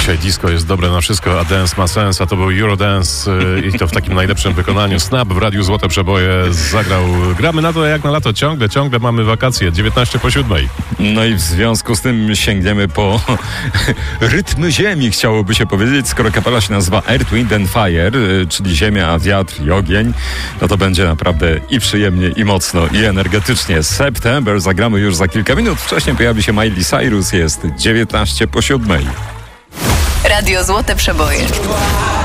Dzisiaj disco jest dobre na wszystko, a dance ma sens, a to był Eurodance i to w takim najlepszym wykonaniu. Snap w Radiu Złote Przeboje zagrał. Gramy na to jak na lato, ciągle mamy wakacje, 19:07. No i w związku z tym sięgniemy po rytmy ziemi, chciałoby się powiedzieć, skoro kapela się nazywa Earth, Wind and Fire, czyli ziemia, wiatr i ogień, no to będzie naprawdę i przyjemnie, i mocno, i energetycznie. September zagramy już za kilka minut, wcześniej pojawi się Miley Cyrus, jest 19:07. Radio Złote Przeboje.